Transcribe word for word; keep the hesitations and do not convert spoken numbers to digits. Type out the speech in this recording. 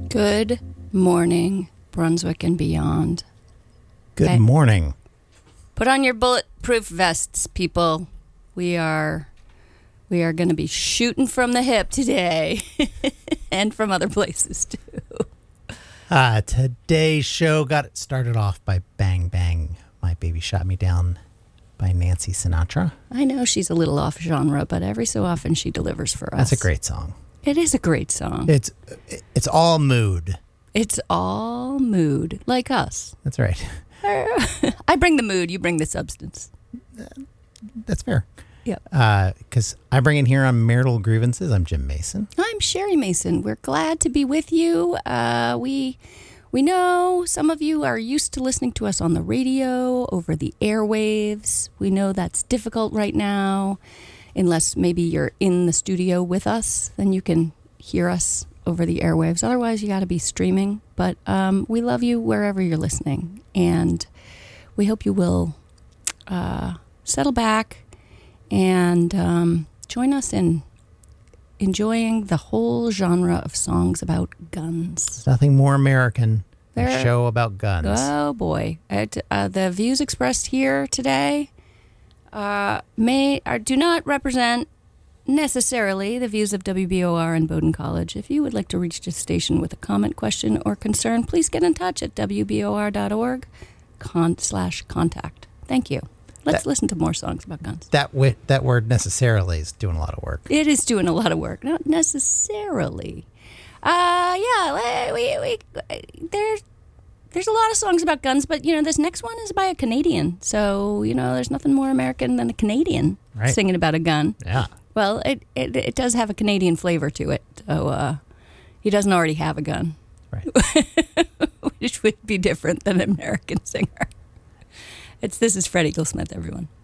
Good morning, Brunswick and beyond. Good Okay. morning. Put on your bulletproof vests, people. We are we are going to be shooting from the hip today, and from other places too. Uh, today's show got it started off by Bang Bang, My Baby Shot Me Down by Nancy Sinatra. I know she's a little off genre, but every so often she delivers for us. That's a great song. It is a great song. It's it's all mood. It's all mood, like us. That's right. I bring the mood, you bring the substance. That's fair. Yeah. Because uh, I bring in here on Marital Grievances. I'm Jim Mason. I'm Sherry Mason. We're glad to be with you. Uh, we we know some of you are used to listening to us on the radio, over the airwaves. We know that's difficult right now, unless maybe you're in the studio with us. Then you can hear us over the airwaves. Otherwise, you got to be streaming. But um, we love you wherever you're listening, and we hope you will uh, settle back and um, join us in enjoying the whole genre of songs about guns. There's nothing more American than There- a show about guns. Oh boy! It, uh, the views expressed here today uh, may or do not represent necessarily the views of W B O R and Bowdoin College. If you would like to reach the station with a comment, question, or concern, please get in touch at w b o r dot org con slash contact. Thank you. Let's That- listen to more songs about guns. That wi- that word necessarily is doing a lot of work. It is doing a lot of work, not necessarily. Uh, yeah, we, we there's there's a lot of songs about guns, but you know this next one is by a Canadian, so you know there's nothing more American than a Canadian Right. singing about a gun. Yeah. Well, it, it it does have a Canadian flavor to it, so uh, he doesn't already have a gun, Right. which would be different than an American singer. It's this is Freddie Goldsmith, everyone.